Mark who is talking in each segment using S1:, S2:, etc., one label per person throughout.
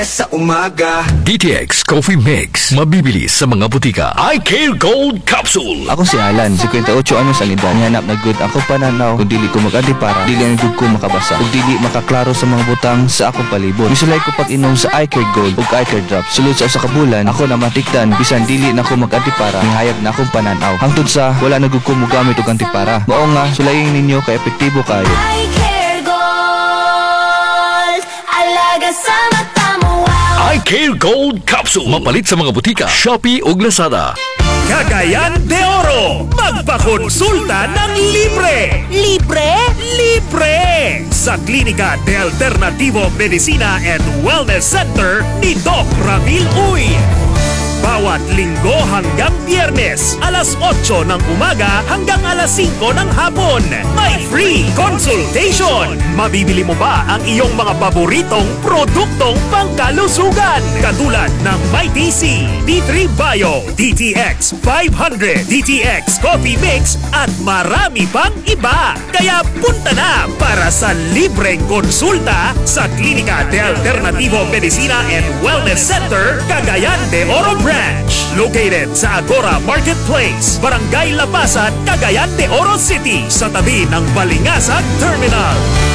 S1: Sa umaga
S2: DTX Coffee Mix, mabibili sa mga butika. I Care Gold Capsule.
S3: Ako si Alan, 58 anyos ang edad. Hanap na good ako pananaw. Kung dili ko mag-antipara, dili ang good ko makabasa. Kung dili makaklaro sa mga butang sa akong palibot. Misulay ko pag-inom sa I Care Gold ug I Care Drops. Sulod sa usa ka bulan, ako na matikdan bisan dili na ko mag-antipara. Nihayag na akong pananaw. Hangtod sa wala na gud ko mogamit og antipara. Mao nga sulayin ninyo kay epektibo kayo.
S4: I Care Gold, alaga sa mata mo, wow.
S2: I Care Gold Capsule. Mapalit sa mga butika, Shopee ug Lazada.
S5: Cagayan de Oro, magpakonsulta ng libre!
S4: Libre?
S5: Libre! Sa Klinika de Alternativo Medicina and Wellness Center ni Doc Ramil Uy. Bawat linggo hanggang biyernes, alas 8 ng umaga hanggang alas 5 ng hapon. May free consultation. Mabibili mo ba ang iyong mga paboritong produktong pangkalusugan? Katulad ng MyTC, D3 Bio, DTX 500, DTX Coffee Mix at marami pang iba. Kaya punta na para sa libreng konsulta sa Klinika de Alternativo Medicina and Wellness Center, Cagayan de Oro Branch. Located sa Agora Marketplace, Barangay Lapasan, Cagayan de Oro City, sa tabi ng Balingasag Terminal.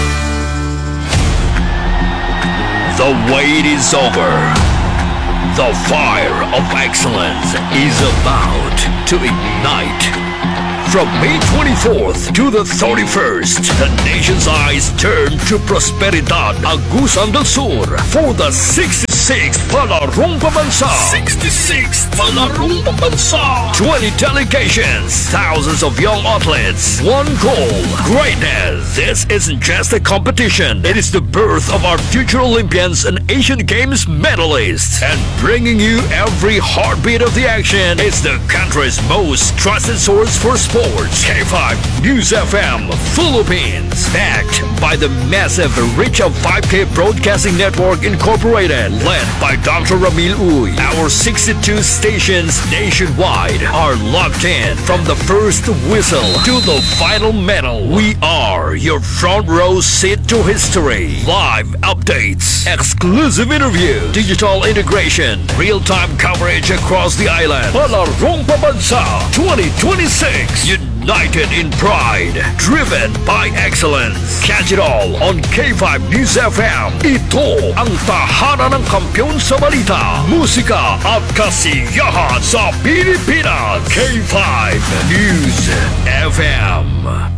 S2: The wait is over. The fire of excellence is about to ignite. From May 24th to the 31st, the nation's eyes turn to Prosperidad Agusan del Sur for the 66th Palarong Pambansa. 66th Palarong Pambansa. 20 delegations, thousands of young athletes, one goal, greatness. This isn't just a competition. It is the birth of our future Olympians and Asian Games medalists. And bringing you every heartbeat of the action is the country's most trusted source for sports. K5 News FM Philippines. Backed by the massive reach of 5K Broadcasting Network Incorporated. Led by Dr. Ramil Uy. Our 62 stations nationwide are locked in from the first whistle to the final medal. We are your front row seat to history. Live updates, exclusive interview, digital integration, real-time coverage across the island. Palarong Pambansa 2026. United in pride, driven by excellence. Catch it all on K5 News FM. Ito ang tahanan ng kampyon sa balita, musika at kasiyahan sa Pilipinas. K5 News FM.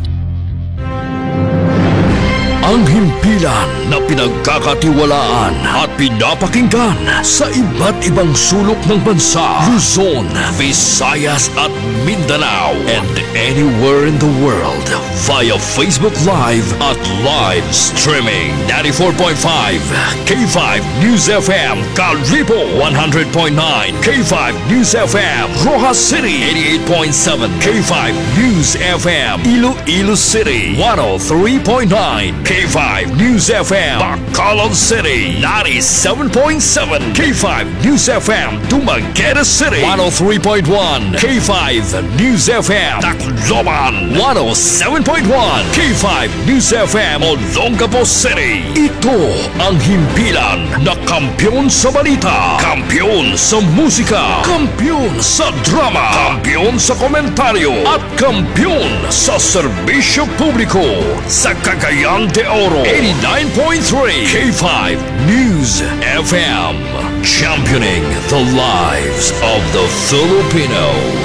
S2: Ang himpilan na pinagkakatiwalaan at pinapakinggan sa iba't ibang sulok ng bansa, Luzon, Visayas at Mindanao, and anywhere in the world via Facebook Live at live streaming. 94.5 K5 News FM Calripo, 100.9 K5 News FM Rojas City, 88.7 K5 News FM Iloilo City, 103.9 K5 News FM Bacolod City, 97.7 K5 News FM Dumaguete City, 103.1 K5 News FM Tacloban, 107.1 K5 News FM Olongapo City. Ito ang himpilan na kampyon sa balita, kampyon sa musika, kampyon sa drama, kampyon sa komentaryo, at kampyon sa serbisyo publiko. Sa Cagayan de Oro, 89.3 K5 News FM, championing the lives of the Filipino.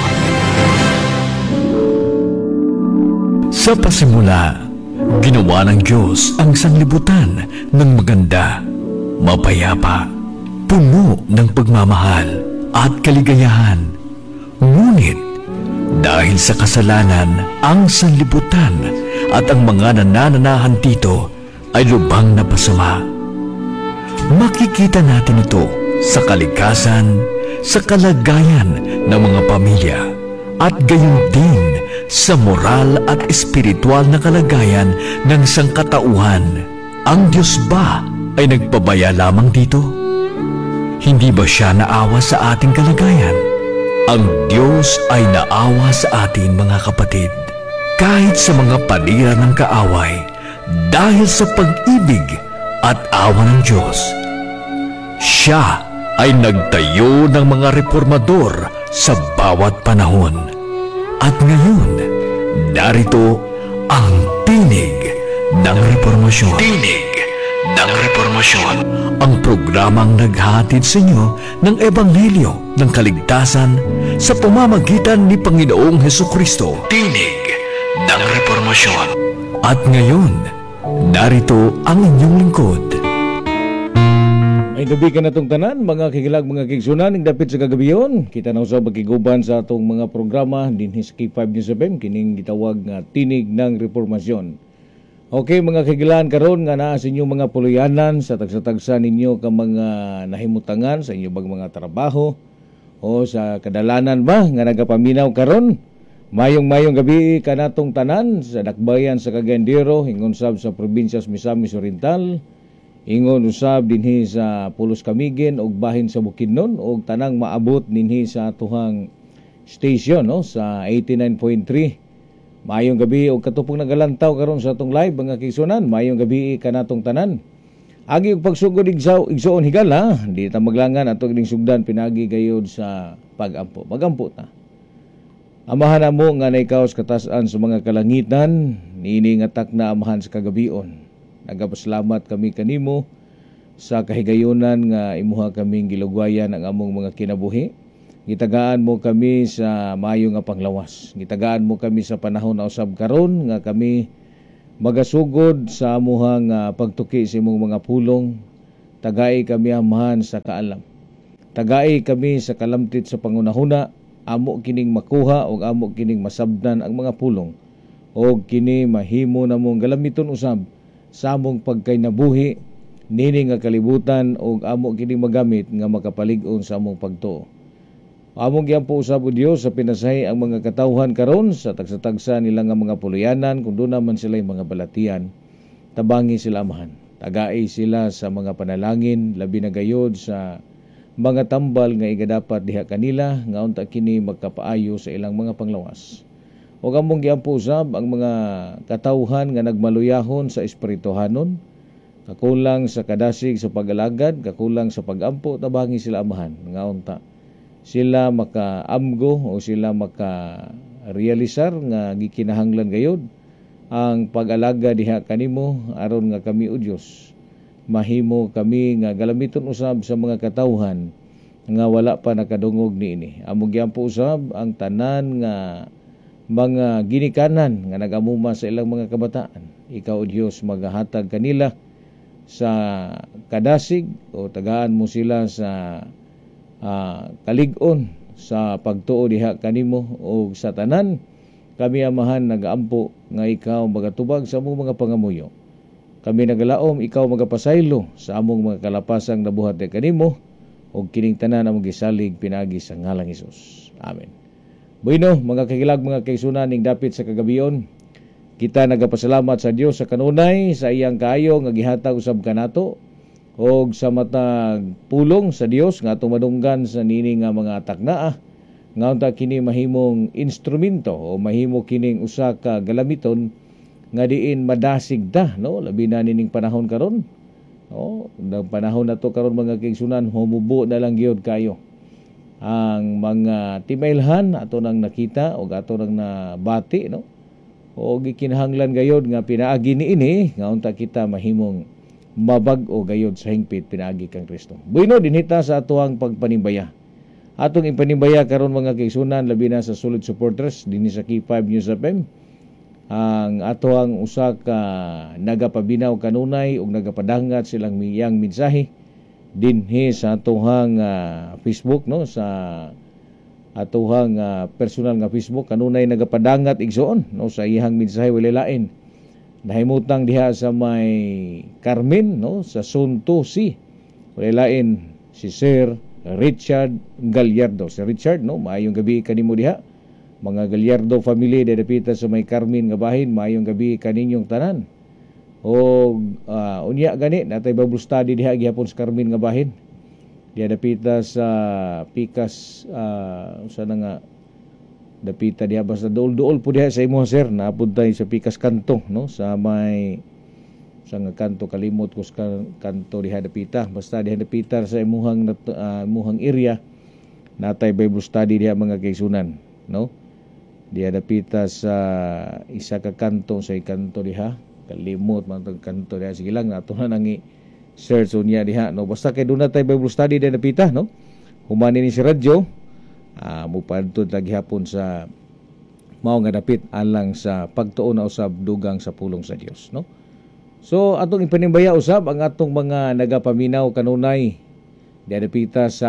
S2: Sa pasimula, ginawa ng Diyos ang sanglibutan ng maganda, mapayapa, puno ng pagmamahal at kaligayahan. Ngunit, dahil sa kasalanan, ang sanlibutan at ang mga nanananahan dito ay lubhang napasama. Makikita natin ito sa kalikasan, sa kalagayan ng mga pamilya, at gayon din sa moral at espiritual na kalagayan ng sangkatauhan. Ang Diyos ba ay nagpabaya lamang dito? Hindi ba Siya naawa sa ating kalagayan? Ang Diyos ay naawa sa atin, mga kapatid, kahit sa mga panira ng kaaway, dahil sa pag-ibig at awa ng Diyos. Siya ay nagtayo ng mga reformador sa bawat panahon. At ngayon, narito ang Tinig ng Reformasyon. Tinig ng Reformasyon. Ang programang naghahatid sa inyo ng Ebanghelyo ng Kaligtasan sa pamamagitan ni Panginoong Hesukristo. Tinig ng Reformasyon. At ngayon, narito ang inyong lingkod.
S1: May gabi ka na itong tanan, mga kikilag, mga kigsunan, ng dapit sa kagabiyon. Kita na sa magkiguban sa atong mga programa, din sa K5 News FM, kining gitawag nga Tinig ng Reformasyon. Okay, mga kikilan, karon nga naa sa inyong mga puluyanan, sa tagsa-tagsa ninyo ka mga nahimutangan, sa inyong mga trabaho, o sa kadalanan ba, nga nagapaminaw karon. Mayong gabi ka na itong tanan, sa dakbayan sa Cagayandero, hingon sab sa probinsya Misamis Oriental, ingon usab dinhi sa Pulos Camiguin og bahin sa Bukidnon og tanang maabot dinhi sa atuhang station no sa 89.3. Mayong gabi og katupong nagalantaw karon sa atong live mga kigsunan. Mayong gabi kanatong tanan. Agi og pagsugod igsoon higala, di ta maglangan ato kining sugdan pinagi gayod sa pagampo. Magampo ta. Amahan mo nga naikaos katasan sa mga kalangitan, niini nga takna amahan sa kagabion. Nagapasalamat kami kanimo sa kahigayunan nga imuha kaming gilugwayan ang among mga kinabuhi. Gitagaan mo kami sa maayo nga panglawas. Gitagaan mo kami sa panahon na usab karon nga kami magasugod sa amuhang pagtuki sa imong mga pulong. Tagai kami amahan sa kaalam. Tagai kami sa kalamtit sa pangunahuna. Amo kining makuha o amo kining masabdan ang mga pulong. O kini mahimo na mong galamiton usab sa among pagkaynabuhi nini nga kalibutan o amo kini magamit nga makapalig-on sa among pagtuo. Among giampo usab o Dios sa pinasahi ang mga katawhan karon sa tagsa-tagsa nila nga mga puluyanan kung doon naman sila mga balatian. Tabangi sila amahan. Tagai sila sa mga panalangin labi na gayod sa mga tambal nga igadapat diha kanila nga unta kini magkapaayo sa ilang mga panglawas. O among giampo usab ang mga katawhan nga nagmaluyahon sa espirituhanon, kakulang sa kadasig sa pag-alagad, kakulang sa pag-ampo, tabangi sila amahan nga unta sila makaamgo o sila makarealisar nga gikinahanglan gayud ang pag-alaga diha kanimo aron nga kami o Dios mahimo kami nga galamiton usab sa mga katawhan nga wala pa nakadungog niini. Among giampo usab ang tanan nga mga ginikanan nga nagamuma sa ilang mga kabataan. Ikaw o Dios magahatag kanila sa kadasig o tagaan mo sila sa kalig-on sa pagtuo diha kanimo o sa tanan kami amahan nagaampo nga ikaw magatubag sa among mga pangamuyo. Kami nagalaom ikaw magapasaylo sa among mga kalapasang nabuhat diha kanimo o kining tanan among gisalig pinagi sa ngalang Hesus. Amen. Bueno, mga kagilag, mga kaisunan ning dapit sa kagabion, kita nagapasalamat sa Dios sa kanunay sa iyang kaayo nga gihatag usab kanato og sa matag pulong sa Dios nga atong madunggan sa nini nga mga taknaa nga unta kini mahimong instrumento o mahimo kining usa ka galamiton nga diin madasig ta no labi na nining panahon karon. Ang panahon na to karon mga kaigsunan humubo na lang gyud kayo ang mga timailhan ato nang nakita o ato nang nabati no o gikinahanglan gayod nga pinaagi niini nga unta kita mahimong mabag-o gayod sa hingpit pinaagi kang Kristo. Bueno dinhita sa atuang pagpanimbaya. Atong ipanimbaya karon mga kaigsunan labi na sa solid supporters dinhi sa K5 News FM. Ang atuang usa ka nagapabinaw kanunay ug nagapadangat silang miyang mensahe dinhi sa atuhang Facebook no sa atuhang personal nga Facebook kanunay nagapadangat igsoon no sa iyang mensahe wala lain. Nahimutang diha sa may Carmen no sa Sunto C. Wala lain si Sir Richard Gallardo. Si Richard no maayong gabi kanimo diha. Mga Gallardo family dedapita sa may Carmen nga bahin, maayong gabi kaninyong tanan. O unya gani natay Bible study diha gihapon sa Carmen nga bahin. Dedapita sa Pikas sana nga dapita diha basta dool-dool po diha sa imo sir napud tay sa Pikas Kanto no sa may sa nga kanto kalimot ko sa kanto diha dapita, basta diha dapita sa imuhang area natay Bible study diha mga kaigsunan, no? Diha dapita sa isa ka kanto sa kanto diha, kalimot man tong kanto diha, sige lang ato na nangi search unya diha, no? Basta kay doon natay Bible study diha dapita, no? Human ni si radyo, mupadtod lagi hapon sa mao nga dapit alang sa pagtuon na usab dugang sa pulong sa Dios, no? So atong ipanimbaya usab ang atong mga nagapaminaw kanunay diha dapita sa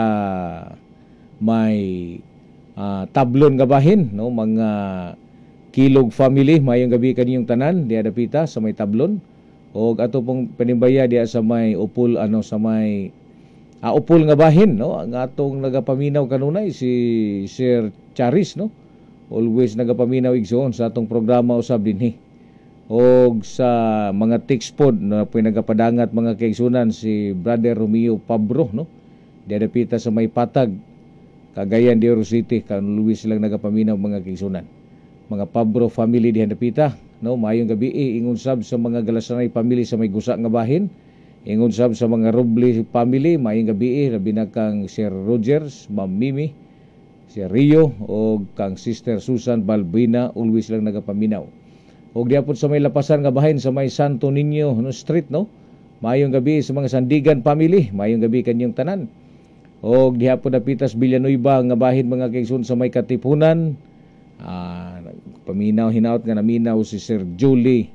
S1: may tablon nga bahin, no? Mga Kilog family, mayong gabi kaniyong tanan diha dapita sa may tablon, og ato pong panimbaya diha sa may upol sa may upol nga bahin, no? Ang atong nagapaminaw kanunay si Sir Charis, no? Always nagapaminaw igsoon sa atong programa usab dinhi. Og sa mga text pod na pinagapadangat mga kaigsunan si Brother Romeo Pabro, no? Diha dapita sa may Patag, Cagayan de Oro City, kan Luis silang nagapaminaw mga kaigsunan. Mga Pabro family diha dapita, no? Mayong gabi ingon sab sa mga Galasanay family sa may gusa nga bahin. Ingon sab sa mga Roble family, mayong gabi labi na kang Sir Rogers, Ma'am Mimi, Sir Rio o kang Sister Susan Balbina, always lang nagapaminaw. Og diapon sa may lapasan nga bahin sa may Santo Niño, no, street, no? Mayong gabi sa mga Sandigan family, mayong gabi kanyang tanan. Og diapon dapitas Villanueva nga bahin mga kaigsoon sa may Katipunan. Paminaw hinaut nga naminaw si Sir Julie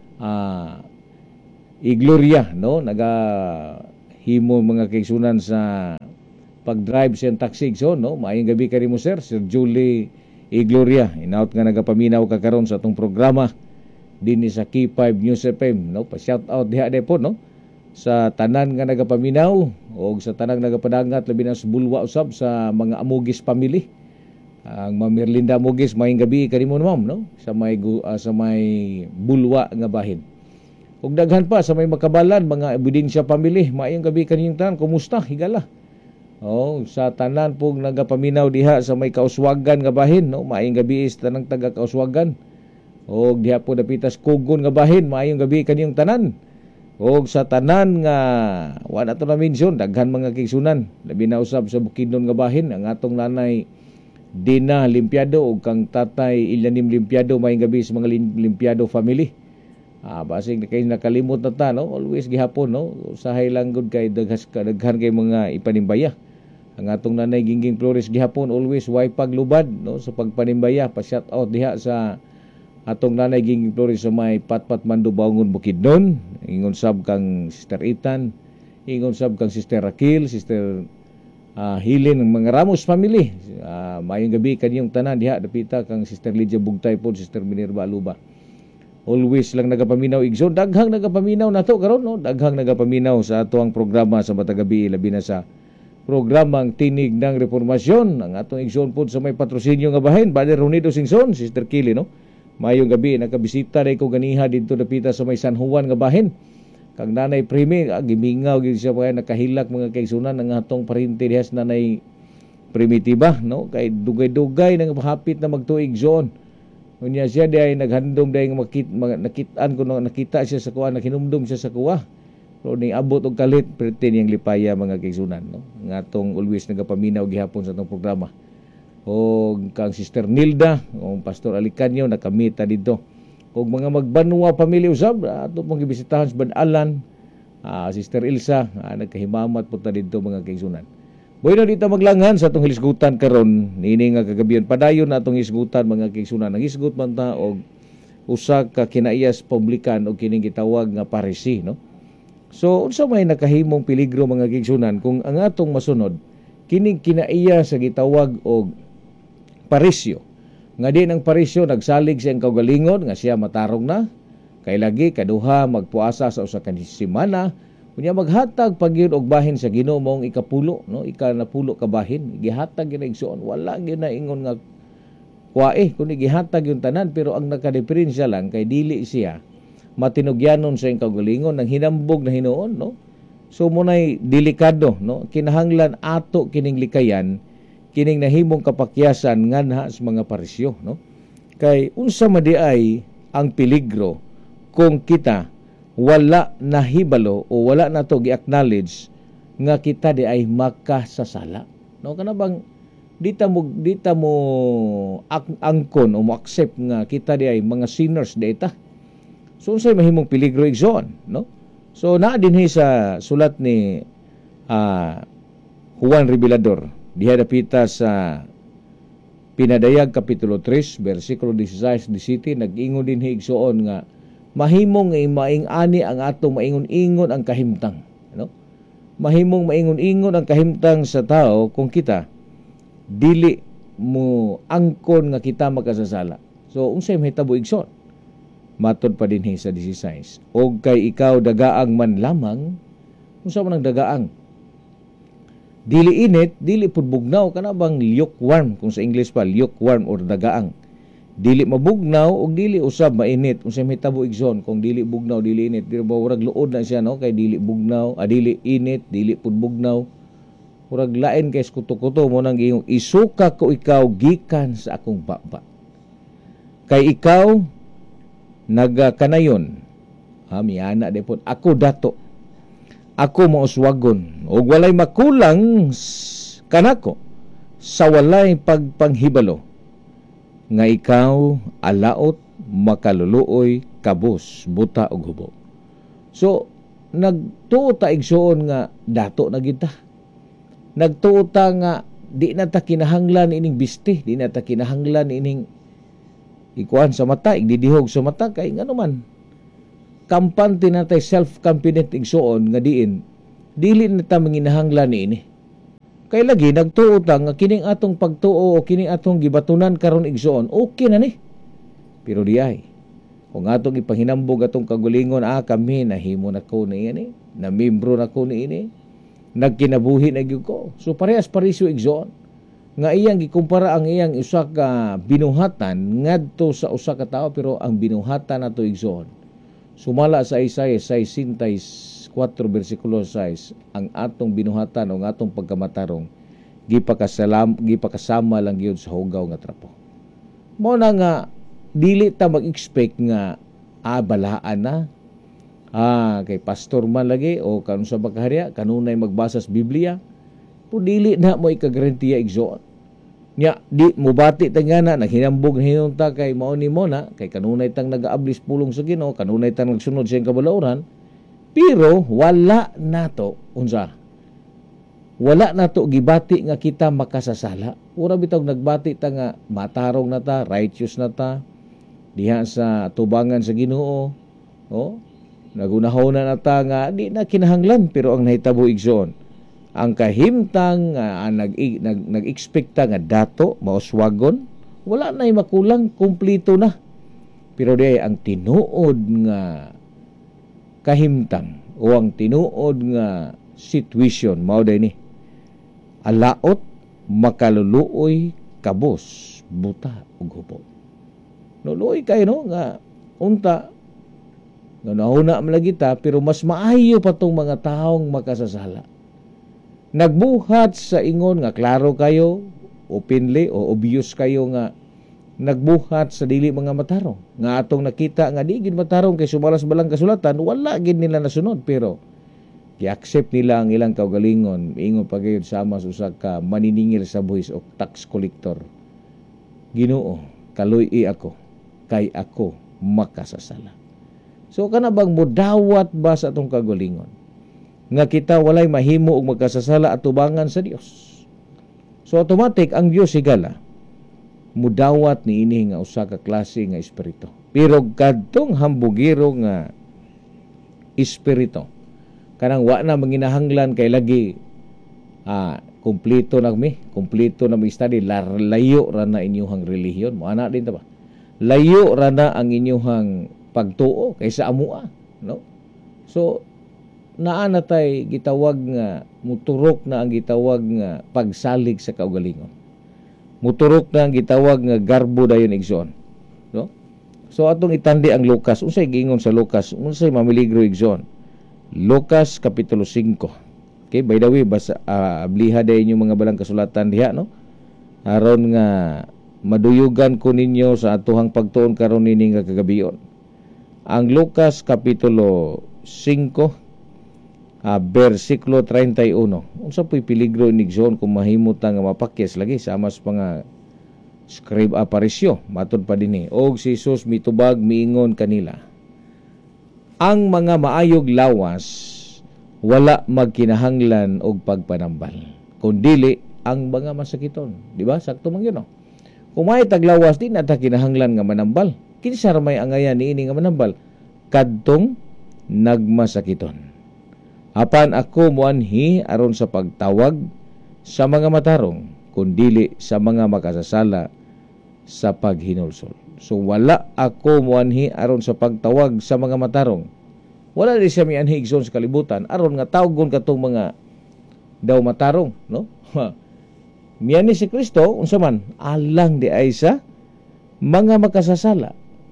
S1: Igloria, no? Nagahimo mga kaigsunan sa pag-drive sa taxi, so, no? Maayong gabi ka rin mo, Sir Julie Igloria. Hinaut nga nagapaminaw ka karon sa atong programa din sa K5 News FM, no? Pa-shout out diha de po, no? Sa tanan nga nagapaminaw o sa tanang nagapadangat labi na sa bulwa usab sa mga Amugis family. Ang Ma'am Merlinda Amugis, maayong gabi ka rin mo, ma'am, no? Sa may bulwa nga bahin. Ug daghan pa sa may Makabalan, mga Ebidensya family, maayong gabi kaninyong tanan, kumusta? Higala. Sa tanan pong nagapaminaw diha sa may Kauswagan nga bahin, no? Maayong gabi sa tanang taga Kauswagan. Og diha po dapitas Kugon nga bahin, maayong gabi kaninyong tanan. Og sa tanan nga wala to na mention, daghan mga kaigsunan, labi na usab sa Bukidnon nga bahin, ang atong nanay Dina Limpiado o kang tatay Ilyanim Limpiado, maayong gabi sa mga Limpiado family. Basig na kayo nakalimot na ta, no? Always gihapon, no? Usahay lang good kay daghan kay mga ipanimbaya. Ang atong nanay Gingging Flores gihapon always way paglubad, no? Sa pagpanimbaya, pa shout out diha sa atong nanay Gingging Flores sa may Patpat Mando Bangon Bukidnon. Ingon sab kang Sister Itan, ingon sab kang Sister Rakil, Sister Hilin, ng mga Ramos family. Mayong gabi kanyong tanan diha dapita kang Sister Lydia Bugtay pod, Sister Minerva Aluba. Always lang nagapaminaw igsoon, daghang nagapaminaw nato karon, no? Daghang nagapaminaw sa atoang programa sa matagabi, labi na sa programang Tinig ng Reformasyon. Ang atong igsoon pod sa may patrosinyo nga bahin, Brother Ronido Singson, Sister Kili, no? Mayong gabi nakabisita ray ko ganiha didto dapita sa may San Juan nga bahin. Kang nanay Primi, gimingaw gid siya kay nakahilak mga kaigsunan ng atong parente diha sa nanay Primitiba, no? Kay dugay-dugay nang hapit na magtuig zon. Unya siya di ay naghandom di ay nakita siya sa kuha, nakinumdum siya sa kuha. Pero ni abot og kalit pertin yang lipaya mga kaigsunan, no? Nga atong always nagapaminaw gihapon sa atong programa. O kang Sister Nilda, o Pastor Alicanyo nakamita dito. Kung mga magbanwa pamilya usab, ato pong gibisitahan sa Banalan, Sister Ilsa, nagkahimamat po ta dito mga kaigsunan. Bueno, dito maglanghan sa atong hisgutan karon, nini nga kagabiyon padayon na atong hisgutan mga kaigsunan. Ang hisgut man ta og usa ka kinaiyas publikan o kining gitawag nga parisi, no? So unsa may nakahimong peligro mga kaigsunan kung ang atong masunod kining kinaiya sa gitawag og parisyo. Nga di ng parisyo nagsalig sa kaugalingon nga siya matarong na, kay lagi kaduha magpuasa sa usa ka semana, unya maghatag pagyud og bahin sa Ginoo maong ikapulo, no? Ikanapulo ka bahin, gihatag gyud igsoon, wala gyud na ingon nga kuwae kundi gihatag yung tanan, pero ang nakadiferensya lang kay dili siya matinugyanon sa iyang kaugalingon nang hinambog na hinuon, no? So munay delikado, no? Kinahanglan ato kining likayan, kining nahimong kapakyasan nganha sa mga parisyo, no? Kay unsa man di ay ang peligro kung kita wala nahibalo o wala na to gi-acknowledge nga kita di ay makasasala. No, kana bang dita mo angkon o mo accept nga kita di ay mga sinners data. So unsay mahimong peligro igsoon, no? So naa dinhi sa sulat ni Juan Revelador diha dapita sa Pinadayag Kapitulo 3 versikulo 16-17 nag-ingon dinhi igsoon nga mahimong maing-ani ang atong maingon-ingon ang kahimtang, no? Mahimong maingon-ingon ang kahimtang sa tao kung kita dili mo angkon nga kita makasasala. So unsay mahitabo igsoon? Matod pa dinhi sa 16. Og kay ikaw dagaang man lamang, unsa man ang dagaang? Dili init, dili pud bugnaw, kana bang lukewarm kung sa English pa, lukewarm or dagaang. Dili mabugnaw og dili usab mainit. Unsay mahitabo igsoon kung dili bugnaw, dili init? Dili ba urag luod na siya, no? Kay dili bugnaw, dili init, dili pud bugnaw. Urag lain kay kuto-kuto mo nang gihong isuka ko ikaw gikan sa akong baba. Kay ikaw nagkanayon, miyana de po, ako dato, ako mauswagon, o walay makulang kanako sa walay pagpanghibalo, nga ikaw alaot, makaluluoy, kabus, buta o gubo. So, nagtuo ta igsoon nga dato na kita. Nagtuo ta nga di na ta kinahanglan ining bisti, di na ta kinahanglan ining ikuan sa mata, igdidihog sa mata, kay nga naman, kampante na tayo self-confident igsoon nga diin, dili na ta manginahanglan ni ini. Kay lagi, nagtuo ta nga kining atong pagtuo o kining atong gibatunan karon igsoon, okay na ni. Pero di ay, kung atong ipahinambog atong kagulingon, kami, nahimo na ko ni ini, na membro na ko ni ini, nagkinabuhi na gyud ko. So parehas parisyo igsoon. Nga iyang gikumpara ang iyang usa ka binuhatan ngadto sa usa ka tawo, pero ang binuhatan nato igsoon sumala sa Isaiah 64 versikulo 6, ang atong binuhatan o ang atong pagkamatarong gipakasama lang gyud sa hugaw nga trapo. Mo na nga dili ta mag-expect nga balaan na kay pastor man lagi o kanun sa bakahariya kanunay magbasa sa Biblia, po dili na mo ikagarantiya igsoon. Nya di mubati tangana naghinambog hinunta kay mao ni mo na kay kanunay tang nagaablis pulong sa Ginoo, kanunay tang nagsunod sa kabalauran, pero wala nato gibati nga kita makasasala. Ura bitaw nagbati ta nga matarong na ta, righteous na ta diha sa tubangan sa Ginoo, nagunahon na ta nga di na kinahanglan, pero ang nahitabo igsoon ang kahimtang nag-expecta nga dato mauswagon, wala na'y makulang, kumplito na. Pero di ang tinuod nga kahimtang o ang tinuod nga situation mao day ni alaot, makaluluoy, kabos, buta ug hubo. Luluoy kay no nga unta nga nahuna man lagi ta, pero mas maayo pa tong mga taong makasasala. Nagbuhat sa ingon nga klaro kayo, openly o obvious kayo nga nagbuhat sa dili mga matarong. Nga atong nakita nga di gid matarong kay sumalas balang kasulatan, wala gid nila nasunod, pero gi-accept nila ang ilang kaugalingon, ingon pa gayud sama sa usa ka maniningil sa buhis o tax collector. Ginoo, kaluy ako, kay ako makasasala. So kana bang modawat ba sa atong kaugalingon nga kita walay mahimo og magkasasala at tubangan sa Dios? So automatic ang Dios higala mudawat ni ini nga usa ka klase nga espiritu. Pero kadtong hambugiro nga espiritu kanang wa na manginahanglan kay lagi kumpleto na study, layo ra na inyong relihiyon mo ana din ta ba, layo ra na ang inyong pagtuo kaysa amua, no? So naa na tay gitawag nga muturok na ang gitawag nga pagsalig sa kaugalingon, muturok na ang gitawag nga garbo dayon igsoon, no? So atong itandi ang Lucas, unsay giingon sa Lucas, unsay mamiligro igsoon? Lucas Kapitulo 5. Okay, by the way, basa abliha dayon yung mga balang kasulatan diha, no? Aron nga maduyugan ko ninyo sa atuhang pagtuon karon nini nga kagabion. Ang Lucas Kapitulo versikulo 31. Unsa po'y peligro inigsoon kung mahimot nga mapakyas lagi sa mas mga scribe aparisyo matod pa dinhi. Og si Jesus mitubag miingon kanila, ang mga maayog lawas wala magkinahanglan og pagpanambal, kundili ang mga masakiton. Di ba? Sakto man yun, no? Kung may taglawas, di na ta kinahanglan nga manambal. Kinsa ra may angayan niini nga manambal? Kadtong nagmasakiton. Apan ako muanhi aron sa pagtawag sa mga matarong, kundili sa mga makasasala sa paghinulsol. So wala ako muanhi aron sa pagtawag sa mga matarong. Wala di siya mianhi igsoon sa kalibutan aron nga tawgon katong mga daw matarong, no? Miani si Kristo unsa man alang di ay sa mga makasasala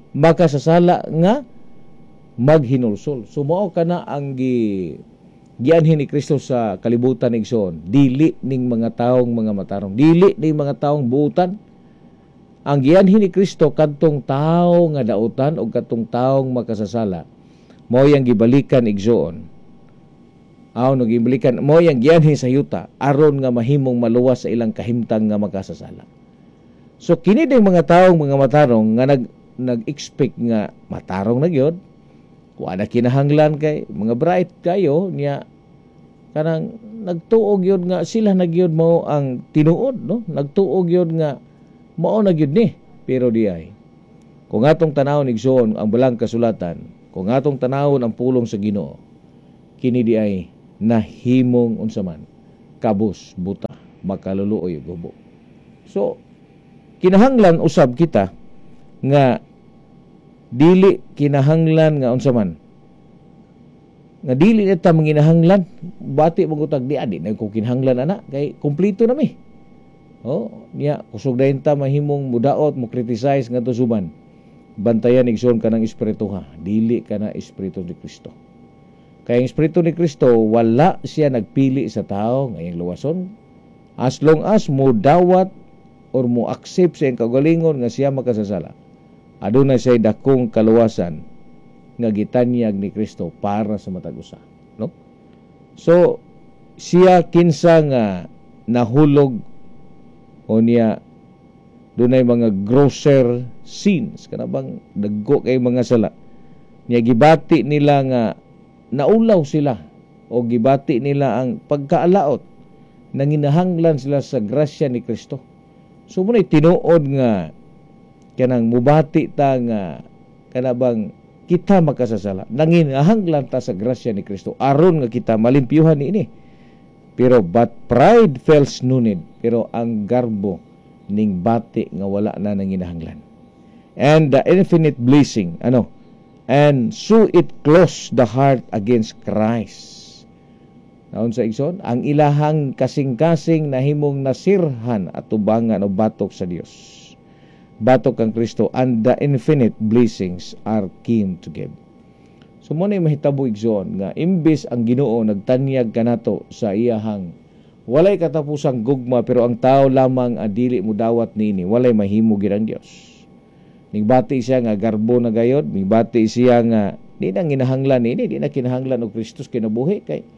S1: nga maghinulsol. So mao kana ang gianhin ni Kristo sa kalibutan igsoon, dili ning mga taong mga matarong, dili ning mga taong buutan. Ang gianhin ni Kristo kadtong tawo nga dautan o kadtong taong makasasala, mao yang gibalikan igsoon. No gibalikan mo yang gianhin sa yuta aron nga mahimong maluwas sa ilang kahimtang nga makasasala. So kini ding mga taong mga matarong nga nag-expect nga matarong na gyud, wala kinahanglan kay mga bright kayo niya kanang nagtuog yun nga sila nagyud mo ang tinuod, no? Nagtuog yun nga mao na gyud ni, pero di ay. Kung atong tanawon igsoon ang balang kasulatan, kung atong tanawon ang pulong sa Ginoo, kini di ay nahimong unsa man kabus buta makaluluoy gubo. So kinahanglan usab kita nga dili kinahanglan nga unsa man nga dili nita manginahanglan bati magutag di adi na ko kinahanglan ana kay kumpleto na mi. Niya kusog dayon ta mahimong mudaot mo criticize ngadto suban. Bantayan igsoon kanang espiritu ha, dili kana espiritu ni Kristo. Kaya ang espiritu ni Kristo wala siya nagpili sa tao ngayong luwason, as long as mo dawat or mo accept sa iyang kagalingon nga siya makasasala. Adunay say dakong kaluwasan nga gitanyag ni Kristo para sa matag usa, no? So siya kinsa nga nahulog o niya dunay mga grosser sins kanabang dagko kay mga sala. Niya gibati nila nga naulaw sila o gibati nila ang pagkaalaot, nanginahanglan sila sa grasya ni Kristo. So munay tinuod nga kanang mubati ta nga kanabang kita makasasala, nanginahanglan ta sa grasya ni Kristo aron nga kita malimpyuhan niini. Pero but pride fails no need, pero ang garbo ning bati nga wala na nanginahanglan. And the infinite blessing, and so it closed the heart against Christ. Naon sa igsoon, ang ilahang kasing-kasing nahimong nasirhan at tubangan o batok sa Dios. Batok ang Kristo, and the infinite blessings are keen to give. So mo na mahitabo igsoon nga imbes ang Ginoo nagtanyag kanato sa iyahang walay katapusang gugma, pero ang tao lamang adili mo dawat niini, walay mahimo gid ang Dios. Nigbati siya nga garbo na gayod, nigbati siya nga di na ginahanglan ini, di na kinahanglan og Kristus kinabuhi kay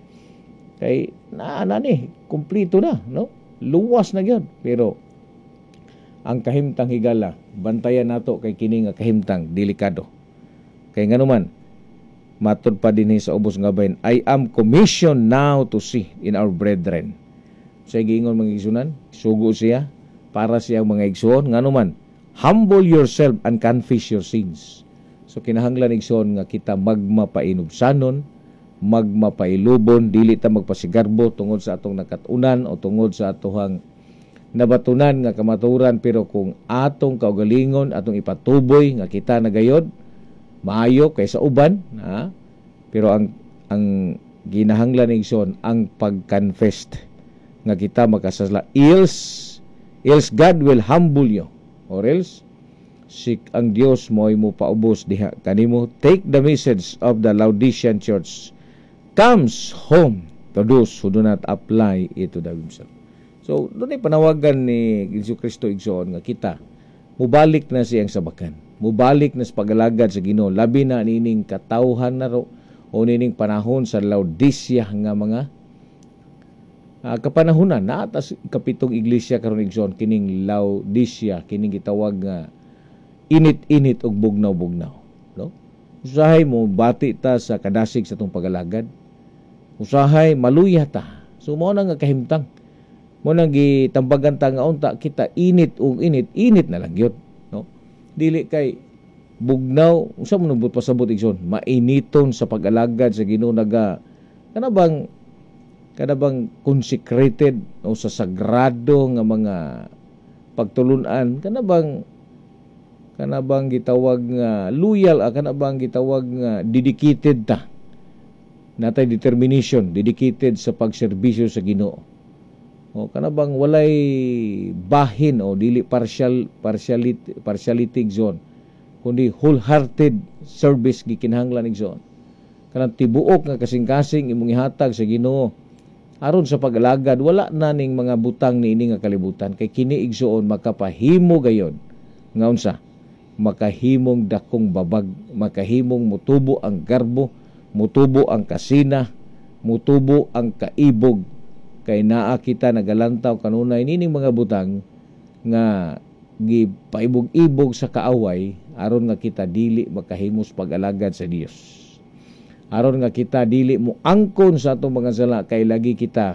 S1: ni kumpleto na, no? Luwas na gyud. Pero ang kahimtang higala, bantayan nato kay kini nga kahimtang delikado. Kay nganuman matud pa dinhi sa ubos nga bahin, I am commissioned now to see in our brethren. Sa giingon mga igsunan, sugo siya para siya mga igsoon nganuman, humble yourself and confess your sins. So kinahanglan igsoon nga kita magmapainubsanon, magmapailubon, dili ta magpasigarbo tungod sa atong nakatunan o tungod sa atohang nabatunan nga kamaturan, pero kung atong kaugalingon atong ipatuboy nga kita nagayod maayo kaysa uban, pero ang ginahanglan igsoon ang pag-confess nga kita makasasala, else God will humble you, or else ang Dios mo'y mo paubos diha kanimo. Take the message of the Laodicean church comes home to those who do not apply it to themselves. So doon ay panawagan ni Jesu-Kristo igsoon nga kita mubalik na siyang sabakan, mubalik na sa pagalagad sa Ginoo, labi na nining katawhan na ro o nining panahon sa Laodicea nga mga kapanahunan na atas kapitong iglesia karon igsoon kining Laodicea, kining gitawag nga init-init og bugnaw-bugnaw, no? Usahay mo bati ta sa kadasig sa tong pagalagad, usahay maluya ta. So mao na nga kahimtang, mo nang gitambagan ta nga unta kita init og init na lang gyud, no? Dili kay bugnaw, unsa man nubot pasabot igsoon, mainiton sa pag-alagad sa Ginoo naga kada bang consecrated o sa sagrado nga mga pagtulunan, kana bang gitawag nga loyal, kana bang gitawag nga dedicated ta, natay determination, dedicated sa pagserbisyo sa Ginoo. O kana bang walay bahin o dili partiality zone, kundi wholehearted service gikinahanglan igsoon. Kanang tibuok nga kasing-kasing imong ihatag sa Ginoo aron sa pag-alagad, wala na ning mga butang niini nga kalibutan, kay kini igsoon makapahimo gayon nga unsa, makahimong dakong babag, makahimong mutubo ang garbo, mutubo ang kasina, mutubo ang kaibog, kay naa kita nagalantaw kanunay nining mga butang nga gipaibog-ibog sa kaaway aron nga kita dili makahimos pag-alagad sa Dios. Aron nga kita dili mo angkon sa atong mga sala, kay lagi kita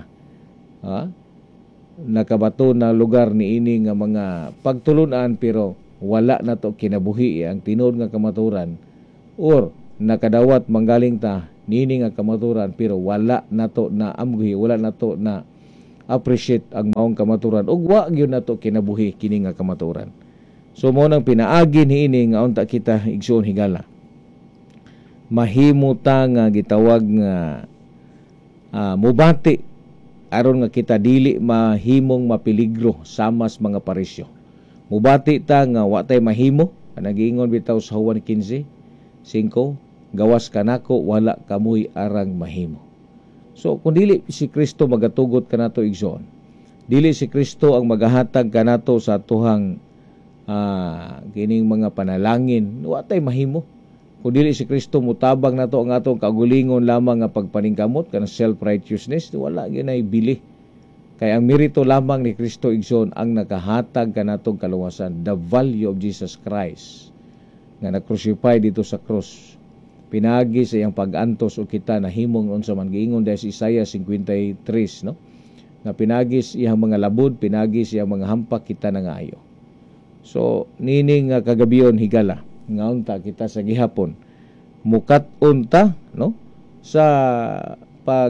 S1: nakabato na lugar ni ini nga mga pagtulunan pero wala na to kinabuhi ang tinuod nga kamaturan, or nakadawat manggaling ta nini nga kamaturan pero wala na to na amguhi, wala na to na appreciate ang maong kamaturan, ug wa gyud na to kinabuhi kini nga kamaturan. So mo nang pinaagi ni ini nga unta kita igsoon higala, mahimo ta nga gitawag nga mubati aron nga kita dili mahimong mapiligro samas mga parisyo. Mubati ta nga wa tay mahimo, nagiingon bitaw sa Juan 15:5, gawas kanako wala kamoy arang mahimo. So kung dili si Kristo magatugot kanato igsoon, dili si Kristo ang magahatag kanato sa atuhang kining mga panalangin, wa tay mahimo. Kung dili si Kristo mutabang nato ang atong kagulingon lamang nga pagpaningkamot kanang self-righteousness, wala ginay bili. Kay ang merito lamang ni Kristo igsoon ang nakahatag kanatong kaluwasan, the value of Jesus Christ nga na-crucify dito sa cross. Pinagi sa iyang pag-antos o kita nahimong unsa man giingon dahil sa Isaiah 53, no? Nga pinagis iyang mga labod, pinagis iyang mga hampak, kita na nga ayo. So nining kagabiyon higala nga unta kita sa gihapon mukat-on ta, no, sa pag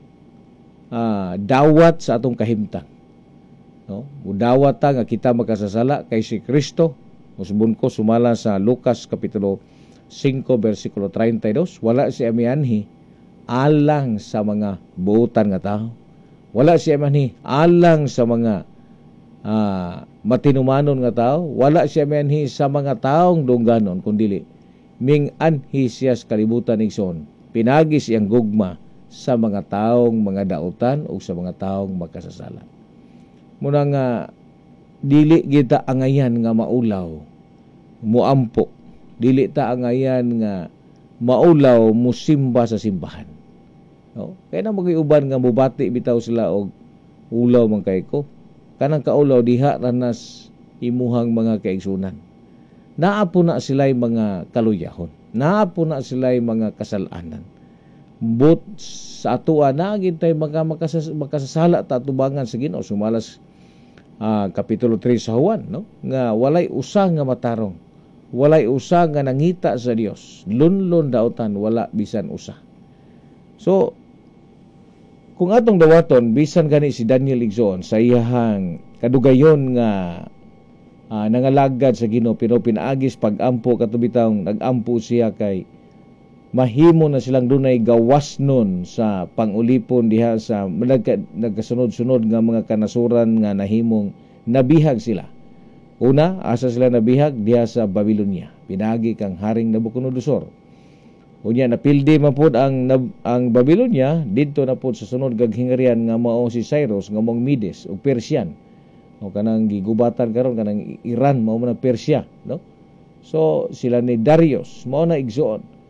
S1: dawat sa atong kahimtang, no? Mudawat ta nga kita makasasala kay si Kristo. Usbon ko sumala sa Lucas kapitulo 5 versikulo 32, wala si amianhi alang sa mga buutan nga tao, wala si amianhi alang sa mga matinumanon nga tao, wala siya manhi sa mga taong dungganon, kundili ming anhi siya sa kalibutan igsoon, pinagi siyang gugma sa mga taong mga dautan o sa mga taong makasasala. Muna nga dili kita angayan nga maulaw muampo, dili ta angayan nga maulaw musimba sa simbahan, no? Kaya na magiuban nga mubati bitaw sila og ulaw man kay ko, kanang kaulaw diha ranas imuhang mga kaigsunan. Naapo na sila'y mga kaluyahon, naapo na sila'y mga kasalanan. But sa atoa na gintay mga makasasala ta tubangan sa Ginoo, sumalas kapitulo 3 sa Juan, no? Nga walay usa nga matarong, walay usa nga nangita sa Dios, lunlon dautan wala bisan usa. So kung atong dawaton, bisan gani si Daniel igsoon sa iyahang kadugayon nga nangalagad sa Ginoo, pero pinaagis pag-ampo katubitang nag-ampo siya kay mahimo na silang dunay gawas nun sa pangulipon diha sa nagkasunod-sunod nga mga kanasuran nga nahimong nabihag sila. Una, asa sila nabihag diha sa Babylonia, pinagi kang Haring Nabucodonosor. Unya napildi man pod ang Babylonia didto na pod sa sunod gaghingarian nga mao si Cyrus nga mong Medes ug Persian. O kanang gigubatan karon kanang Iran mao man Persia, no? So sila ni Darius mao na igsoon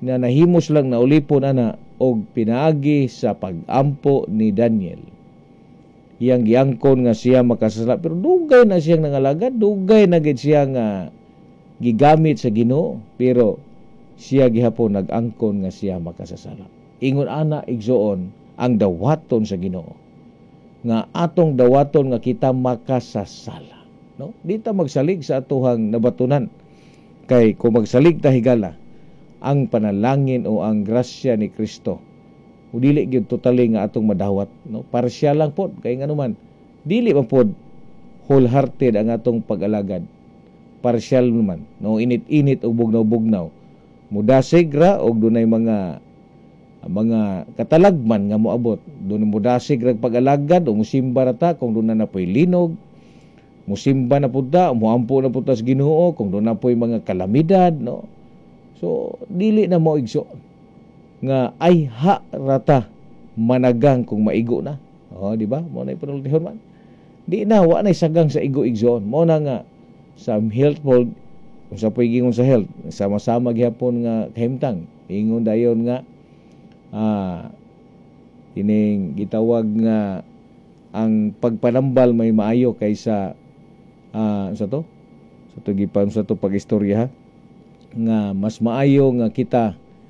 S1: na nahimos lang na ulipon ana og pinaagi sa pag-ampo ni Daniel. Iyang giangkon nga siya makasala, pero dugay na siyang nangalagad, dugay na gid siya nga gigamit sa Ginoo, pero siya gihapon nag-angkon nga siya makasasala. Ingon ana igsoon ang dawaton sa Ginoo nga atong dawaton nga kita makasasala, no? Di ta magsalig sa atuhang nabatunan, kay kung magsalig ta higala ang panalangin o ang grasya ni Kristo, o dili gyud totally nga atong madawat, no? Partial lang pod, kay nganuman dili man pod wholehearted ang atong pag-alagad. Partial naman, no? Init-init o bugnaw-bugnaw, mudasig ra og dunay mga katalagman nga moabot. Dunay mudasig ra pag-alagad o musimba ra ta kung dunay na poy linog, musimba na pud ta, muampo na pud ta sa Ginoo kung dunay na poy mga kalamidad, no? So dili na mo igso nga ay ha rata managang kung maigo na. Di ba? Mo na ipanultihon man. Di na wa na sagang sa igo-igsoon. Mo na nga sa healthful, kung sa poy gingon sa health, sama-sama gihapon nga kahimtang. Ingon dayon nga ining gitawag nga ang pagpanambal may maayo kaysa sa to gipan sa to pag-istorya, ha? Nga mas maayo nga kita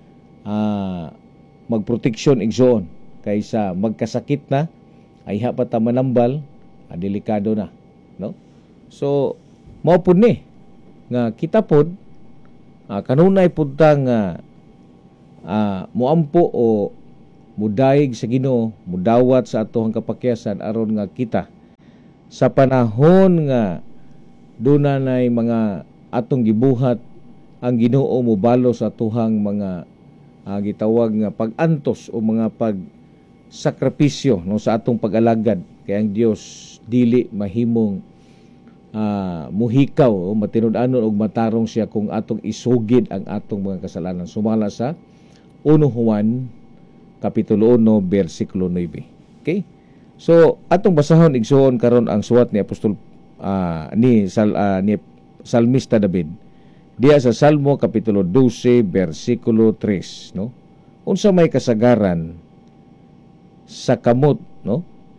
S1: magproteksyon igsoon kaysa magkasakit na ay hapat ta manambal, delikado na, no? So mao pud ni nga kita pod kanunay pud ta nga muampo o mudayeg sa Ginoo, mudawat sa atohang kapakyasan aron nga kita sa panahon nga dunay mga atong gibuhat ang Ginoo mobalo sa atuhang mga gitawag nga pag-antos o mga pagsakripisyo, no, sa atong pag-alagad. Kaya ang Dios dili mahimong muhikaw o matinud-anon og matarong siya kung atong isugid ang atong mga kasalanan. Sumala sa 1 Juan kapitulo 1 bersikulo 9. Okay? So atong basahon igsoon karon ang suwat ni apostol ni Salmista David diya sa Salmo kapitulo 12 bersikulo 3, no? Unsa may kasagaran sa kamot, no?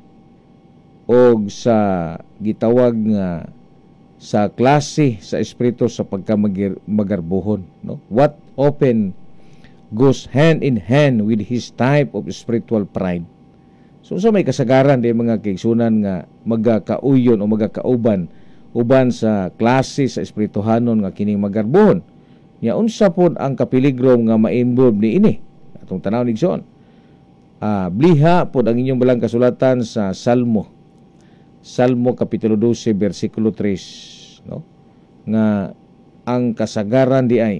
S1: Og sa gitawag nga sa klase sa espiritu sa pagkamagarbuhon, no? What often goes hand in hand with his type of spiritual pride. So unsa may kasagaran di mga kaigsunan nga magakauyon o magakauban uban sa klase sa espirituhanon nga kining magarbuhon. Nya unsa pod ang kapiligro nga ma-involve ni ini? Atong tanaw igsoon. Bliha pod ang inyong balang kasulatan sa Salmo kapitulo 12 bersikulo 3, no? Nga ang kasagaran di ay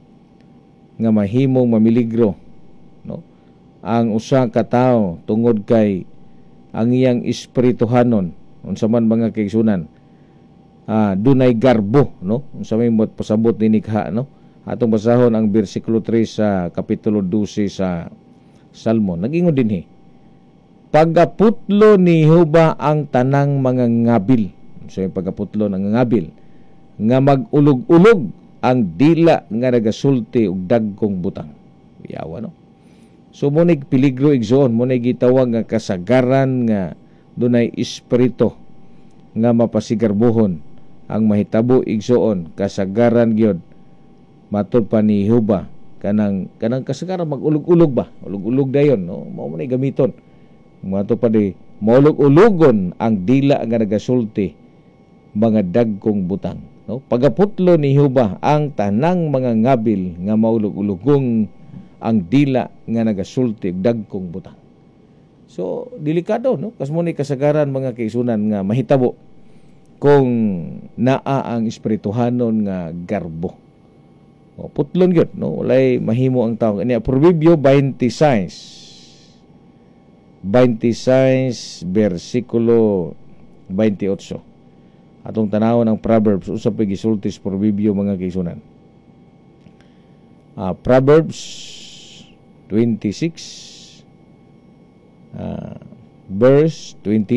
S1: nga mahimong mamiligro, no? Ang usa ka tawo tungod kay ang iyang espirituhanon unsa man mga kaigsunan dunay garbo, no? Unsa may pasabot ni nikha, no? Atong basahon ang bersikulo 3 sa kapitulo 12 sa Salmo. Nag-ingon dinhi, pagaputlo ni Jehova ang tanang mga ngabil. So yung pagaputlo ng ngabil nga mag-ulog-ulog ang dila nga nagasulti og dagkong butang. Yawa, no? So monig peligro igsoon, monig gitawag nga kasagaran nga dunay espiritu nga mapasigarbuhon. Ang mahitabo igsoon kasagaran gyud matud pa ni Jehova kanang kasagaran mag-ulog-ulog ba, ulog-ulog dayon, no? Mao man ni gamiton matud pa di maulog-ulogon ang dila nga nagasulti mga dagkong butang, no? Pagaputlo ni Jehova ang tanang mga ngabil nga maulog-ulogong ang dila nga nagasulti dagkong butang. So delikado, no? Kasmo ni kasagaran mga kaisunan nga mahitabo kung naa ang espirituhanon nga garbo. O putlon gyud, no? Walay mahimo ang tawo. Ini Proverbio 26 bersikulo 28. Atong tanawon ang Proverbs usab gisulti sa Proverbio mga kaisunan. Proverbs 26 verse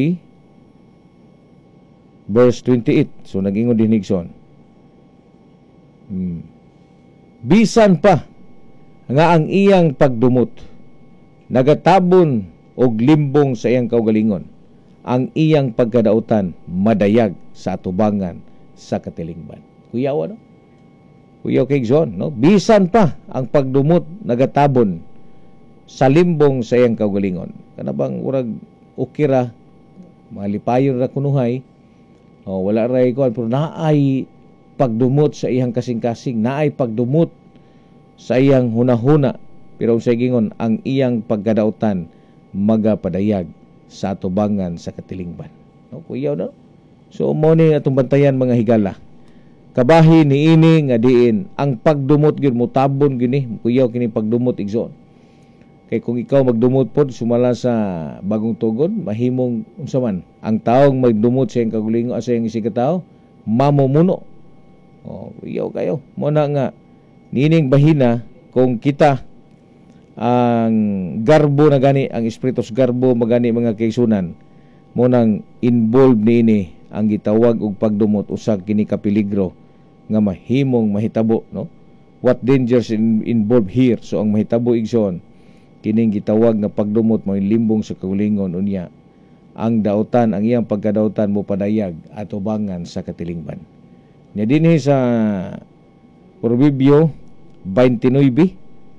S1: 28. So nag-ingon din Nixon. Bisan pa nga ang iyang pagdumot nagatabon og limbong sa iyang kaugalingon, ang iyang pagkadautan madayag sa atubangan sa katilingban. Kuyaw ano? Kuyaw kay John, no? Bisan pa ang pagdumot nagatabon sa limbong sa iyang kaugalingon. Kanabang urag ukira malipayon ra kunuhay. Wala ra ko pero naay pagdumot sa iyang kasing-kasing, naay pagdumot sa iyang hunahuna, pero sa gingon ang iyang pagkadautan magapadayag sa atubangan sa katilingban. No, kuyaw no? So mo ni atong bantayan mga higala. Kabahi ni ini nga diin ang pagdumot gyud mo tabon gini, kuyaw kini pagdumot igsoon. Kay kung ikaw magdumot pod sumala sa bagong tugon, mahimong unsa man ang taong magdumot sa iyang kagulingon sa iyang isig ka tawo, mamumuno. Kuyaw kayo. Mo na nga nining bahina kung kita ang garbo na gani, ang espiritus garbo magani mga kaigsunan, mo nang involved niini ang gitawag og pagdumot usag kini ka peligro nga mahimong mahitabo, no? What dangers involved here? So ang mahitabo igsoon kining gitawag nga pagdumot mo limbong sa kaugalingon unya ang dautan, ang iyang pagkadautan mo padayag atubangan sa katilingban. Nya dinhi sa Proverbio 29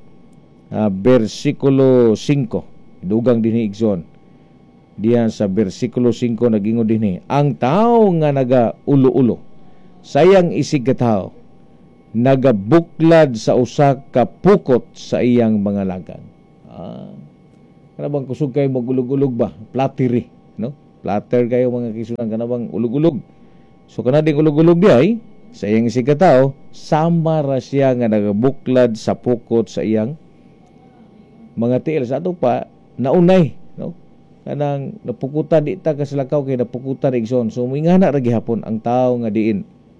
S1: versikulo 5 dugang dinhi igsoon. Diyan sa versikulo 5 nagingon dinhi, ang tao nga naga-ulo-ulo sayang isig ka tao nagabuklad sa usa ka pukot sa iyang mga lagang. Kanabang kusog kayo mag-ulog-ulog ba? Platiri, no? Platter kayo mga kisunan, kanabang ulog-ulog. So kanading ulog-ulog di ay sa iyang isig ka tao, sama ra siya nga nagabuklad sa pukot sa iyang mga tiil. Sa ato pa naunay, no? Kanang napukutan di ta kasalakaw kay napukutan igsoon. So moingana ra gihapon ang tao nga diin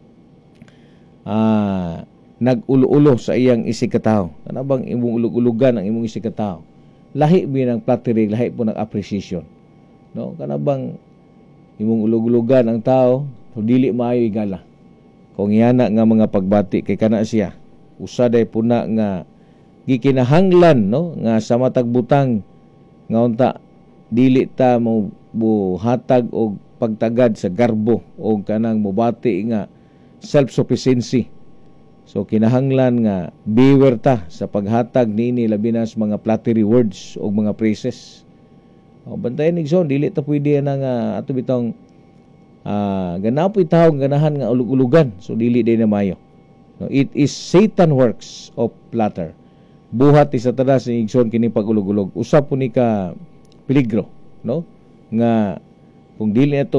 S1: nag-ulo-ulo sa iyang isig ka tao. Kanabang imong ulog-ulogan ang imong isig ka tao. Lahi bi ng platiri, lahi po ng appreciation. No? Kanabang imong ulog-ulogan ang tao, so dili maayo igala. Kung iyana nga mga pagbati kay kana siya, usaday puna nga gikinahanglan, no? Nga sa matag butang nga unta dili ta mo buhatag og pagtagad sa garbo o kanang mobati nga self-sufficiency. So kinahanglan nga beware ta sa paghatag niini labi na sa mga flattery words o mga praises. Bantayan igsoon dili ta pwede na nga ato bitong ganapoy taong ganahan nga ulug-ulugan. So dili din na mayo. No, it is Satan works of flatter. Buhat ti Satanas ni igsoon kini pag-ulog-ulog. Usa po ni ka peligro, no? Nga kung dili ato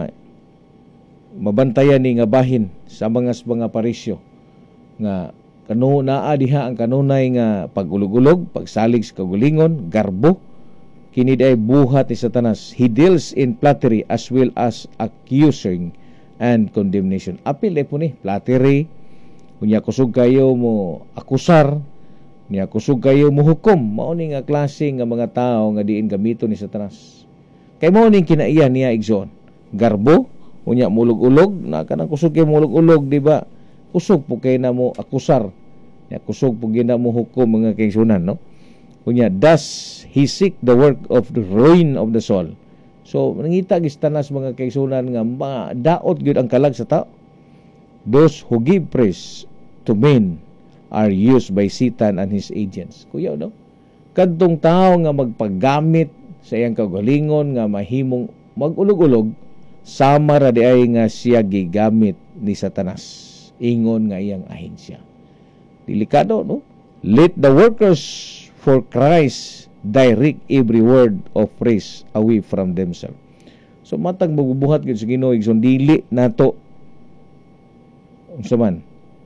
S1: mabantayan ni nga bahin sa mga parisyo nga naa diha ang kanunay nga pag-ulog-ulog, pagsalig sa kagulingon, garbo, kini ay buhat ni Satanas. He deals in flattery as well as accusing and condemnation. Apil po ni flattery, kunya kusog kayo mo akusar, niya kusog kayo mo hukom. Mao ni nga klase nga mga tao nga diin gamito ni Satanas. Kay mao ning kinaiya niya igsoon. Garbo, kunya mulog-ulog, na kanang kusog kayo mulog-ulog, di ba? Kusog po kayo na mo akusar. Ya, kusog po gina mo hukom mga kaigsunan, no? Kunya, thus he seek the work of the ruin of the soul. So, nangita gistanas mga kaigsunan nga daot gyud ang kalag sa tao. Those who give praise to men are used by Satan and his agents. Kuya, no? Kadtong tao nga magpagamit sa iyang kaugalingon nga mahimong mag-ulog-ulog, sama ra di ay nga siya gigamit ni Satanas. Ingon nga iyang ahensya. Delikado, no? Let the workers for Christ direct every word of praise away from themselves. So matag magbubuhat gyud sa Ginoo igsoon dili nato unsa man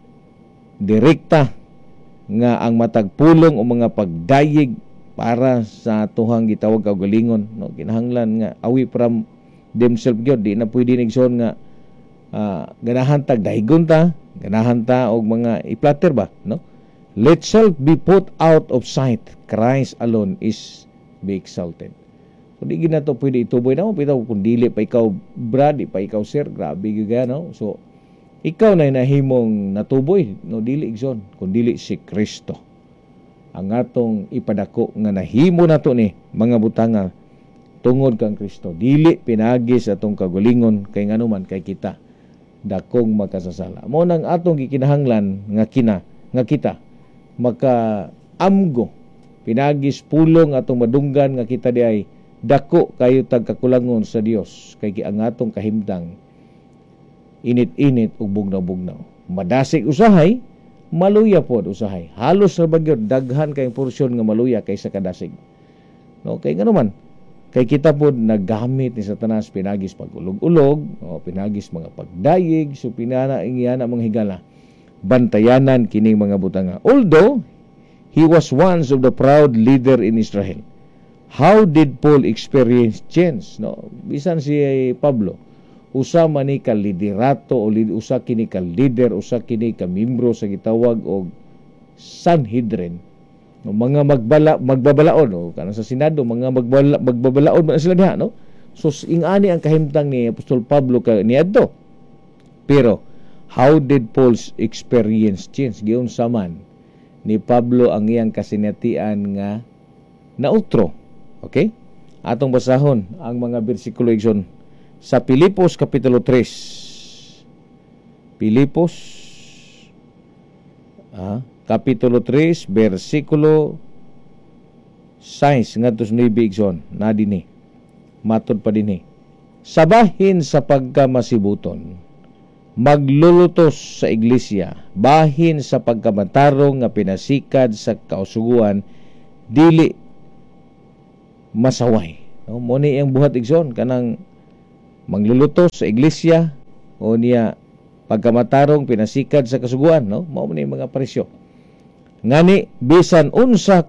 S1: direkta nga ang matag pulong o mga pagdayeg para sa tuhang gitawag kaugalingon, no? Kinahanglan nga away from themselves gyud, di na pwede igsoon nga ganahan tag dahigon ta, ganahan ta og mga i-flatter ba, no? Let self be put out of sight. Christ alone is be exalted. So di gina to pwede ituboy na mo bitaw kung dili pa ikaw brad, di pa ikaw sir, grabe gyud no? So ikaw na nahimong natuboy, no? Dili igsoon kung dili si Kristo. ang atong ipadako nga nahimo nato ni mga butanga tungod kang Kristo. Dili pinagi sa atong kagulingon kay nganuman kay kita dakong makasasala. Mao nang atong gikinahanglan nga kita makaamgo pinagis pulong atong madunggan nga kita diay dako kayo tagkakulangon sa Dios kay ang atong kahimtang init-init ug bugnaw-bugnaw. Madasig usahay, maluya pod usahay. Halos ra bagyod daghan kay porsyon nga maluya kaysa kadasig. No, kay nganuman kay kita pod naggamit ni Satanas pinagis pagulog-ulog, o pinagis mga pagdayeg, so pinana ingiyana mga higala. Bantayanan kining mga butanga. Although he was once of the proud leader in Israel, how did Paul experience change? No, bisan si Pablo usa man ni ka liderato o usa kini ka leader, usa kini ka membro sa gitawag og Sanhedrin, no, mga magbabalaon o kanang sa Senado mga magbabalaon man sila diha, no. So ingani ang kahimtang ni Apostol Pablo niadto. Pero how did Paul experience change? Giunsa man ni Pablo ang iyang kasinatian nga nautro. Okay? Atong basahon ang mga bersikulo igsoon sa Pilipos Kapitulo 3. Pilipos Kapitulo 3, versikulo 6 ngadto 9 igsoon na dinhi. Matod pa dinhi. Sabahin sa pagkamasibuton, maglulutos sa iglesia, bahin sa pagkamatarong nga pinasikad sa kausuguan, dili masaway. No, mo ni ang buhat igsoon kanang maglulutos sa iglesia o niya pagkamatarong pinasikad sa kasuguan, no? Mao man ni mga presyo. Ngani bisan unsa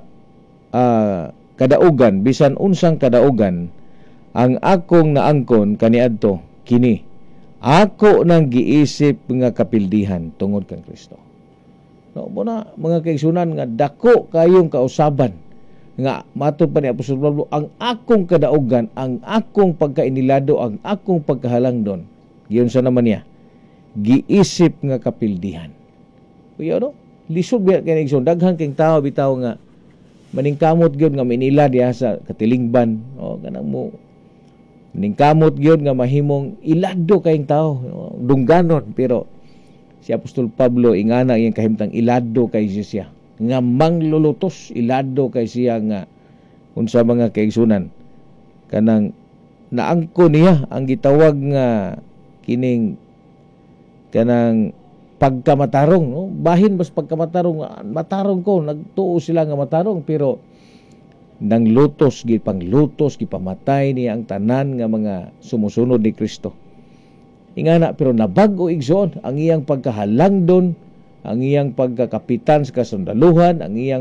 S1: kadaugan, bisan unsang kadaugan ang akong naangkon kaniadto kini. Ako nang giisip nga kapildihan tungod kang Kristo. No, muna mga kaigsunan nga dako kayong kausaban nga matod pa ni Apostol Pablo, ang akong kadaugan, ang akong pagkainilado, ang akong pagkahalangdon. Giyon sa naman niya, giisip nga kapildihan. Kuya, no? Lisod biya kay nigson daghan kang tao bitaw nga maningkamot gyud nga minila diha sa katilingban, o kanang mo maningkamot gyud nga mahimong ilado kayong tao, no? Dungganon, pero si Apostol Pablo ingana iyang kahimtang ilado kay siya nga manglulutos, ilado kay siya nga unsa mga kaigsunan kanang naangko niya ang gitawag nga kining kanang pagkamatarong, no? Bahin bas pagkamatarong, matarong ko, nagtuo sila nga matarong, pero nang lutos, gipanglutos, gipamatay niya ang tanan nga mga sumusunod ni Kristo. Ingana, pero nabago igsoon ang iyang pagkahalangdon, ang iyang pagkakapitan sa kasundaluhan, ang iyang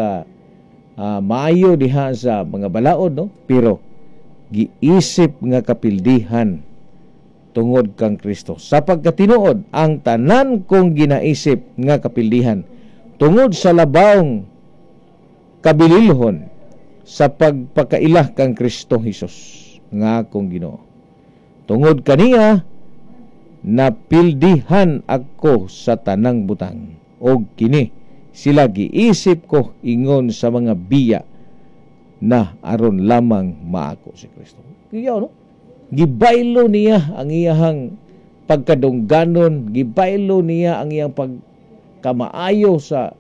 S1: maayo diha sa mga balaod, no? Pero giisip nga kapildihan tungod kang Kristo. Sa pagkatinuod, ang tanan kong ginaisip nga kapildihan tungod sa labawng kabililhon sa pagpakailah kang Kristo Hesus nga akong Ginoo. Tungod kaniya napildihan ako sa tanang butang, og kini sila giisip ko ingon sa mga biya na aron lamang maako si Kristo. Kaya no, gibaylo niya ang iyang pagkadungganon, gibaylo niya ang iyang pagkamaayo sa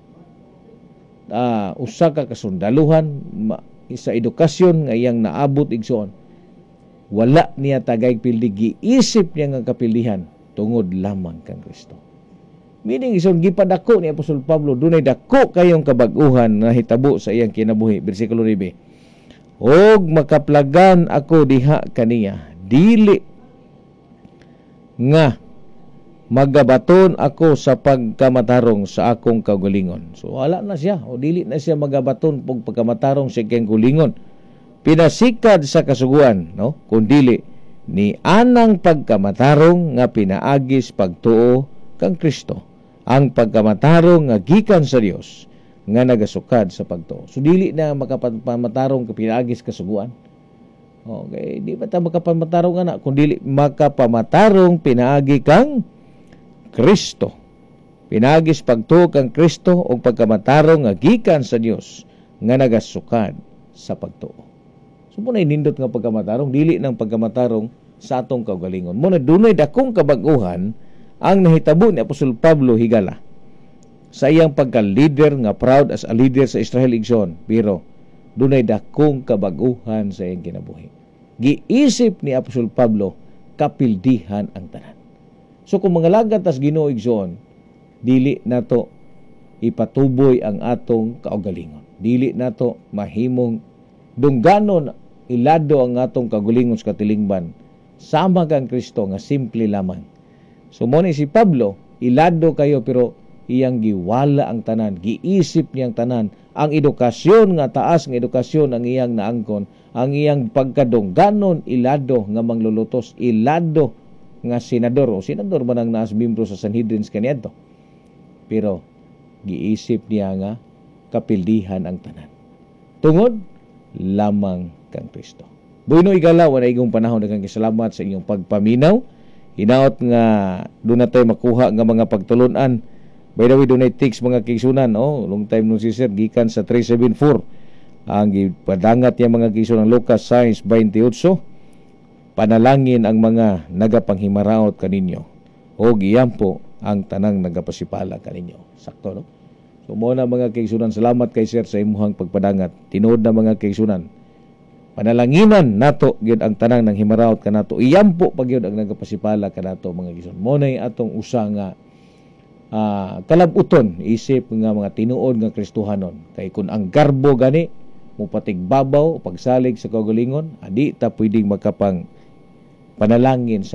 S1: usa ka kasundaluhan, sa edukasyon nga iyang naabot igsoon. Wala niya tagay pildi, giisip niya nga kapilihan tungod lamang kang Kristo. Meaning ison gipadako ni Apostol Pablo, dunay dako kayong kabag-uhan na hitabo sa iyang kinabuhi. Bersikulo 9. Og makaplagan ako diha kaniya, dili nga magabaton ako sa pagkamatarong sa akong kaugalingon. So wala na siya, o dili na siya magabaton pag pagkamatarong sa kanyang gulingon. Pinasikad sa kasuguan, no? Kundili ni anang pagkamatarong nga pinaagis pagtuo kang Kristo, ang pagkamatarong nga gikan sa Dios nga nagasukad sa pagtuo. So dili na makapamatarong pinaagis kasuguan. Okay, di ba ta makapamatarong ana kundili makapamatarong pinaagi kang Kristo. Pinagis pagtuo kang Kristo o pagkamatarong nga gikan sa Dios nga nagasukad sa pagtuo. So muna nindot nga pagkamatarong, dili ng pagkamatarong sa atong kaugalingon. Muna dunay dakong kabag-uhan ang nahitabo ni Apostol Pablo higala sa iyang pagka-leader nga proud as a leader sa Israel igsoon, pero dunay dakong kabag-uhan sa iyang kinabuhi. Giisip ni Apostol Pablo kapildihan ang tanan. So kung mga lagat as Ginoo igsoon, dili nato ipatuboy ang atong kaugalingon. Dili nato mahimong dungganon ilado ang atong kaugalingon sa katilingban. Sama kang Kristo nga simple lamang. So mo ni si Pablo, ilado kayo pero iyang giwala ang tanan, giisip niyang tanan, ang edukasyon nga taas nga edukasyon ang iyang naangkon, ang iyang pagkadungganon ilado nga manglulutos, ilado nga senador o senador man ang naas membro sa Sanhedrin kaniadto. Pero giisip niya nga kapildihan ang tanan. Tungod lamang kang Kristo. Bueno igala, wala igong panahon daghang salamat sa inyong pagpaminaw. Hinaot nga doon na tayo makuha nga mga pagtulunan. By the way, doon ay text mga kigsunan. Long time nung si Sir, gikan sa 374. Ang ipadangat niya mga kigsunan Lucas Science 28. Panalangin ang mga nagapanghimaraot kaninyo. O giyampo ang tanang nagapasipala kaninyo. Sakto, no? So, muna mga kigsunan, salamat kay Sir sa imuhang pagpadangat. Tinood na mga kigsunan. Panalanginan nato gyud ang tanang nang himaraot kanato. Iyampo pag gyud ang nagapasipala kanato mga kigsunan. Muna atong usa nga kalabuton isip nga mga tinuod nga Kristohanon. Kay kun ang garbo gani mupatigbabaw pagsalig sa kaugalingon, adi ta pwedeng makapang panalangin sa